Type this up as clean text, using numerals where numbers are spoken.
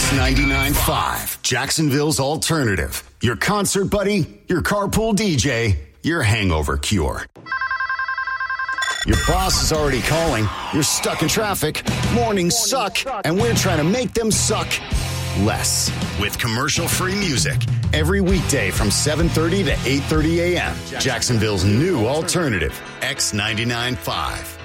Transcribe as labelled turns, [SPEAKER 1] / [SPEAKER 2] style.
[SPEAKER 1] X99.5, Jacksonville's alternative. Your concert buddy, your carpool DJ, your hangover cure. Your boss is already calling. You're stuck in traffic. Mornings suck, and we're trying to make them suck less. With commercial-free music. Every weekday from 7:30 to 8:30 a.m. Jacksonville's new alternative, X99.5.